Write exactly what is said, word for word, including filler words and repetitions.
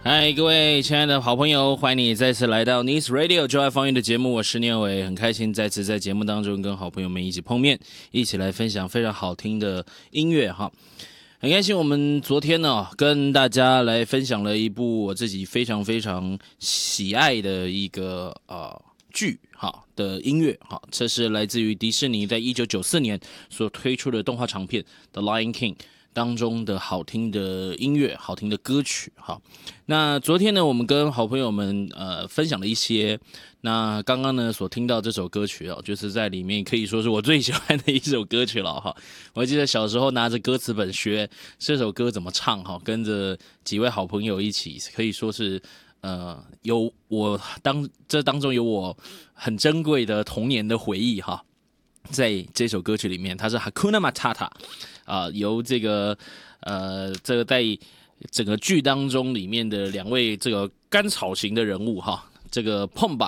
嗨，各位亲爱的好朋友，欢迎你再次来到 Nice Radio 就爱方言的节目，我是念伟，很开心再次在节目当中跟好朋友们一起碰面，一起来分享非常好听的音乐哈。很开心，我们昨天呢跟大家来分享了一部我自己非常非常喜爱的一个呃剧哈的音乐哈，这是来自于迪士尼在一九九四年所推出的动画长片《The Lion King》当中的好听的音乐、好听的歌曲哈。那昨天呢，我们跟好朋友们呃分享了一些。那刚刚呢所听到这首歌曲哦，就是在里面可以说是我最喜欢的一首歌曲了哈。我记得小时候拿着歌词本学这首歌怎么唱哈，跟着几位好朋友一起，可以说是呃有我当这当中有我很珍贵的童年的回忆哈。在这首歌曲里面，它是 Hakuna Matata 啊、呃，由这个呃这个在整个剧当中里面的两位这个甘草型的人物哈，这个碰把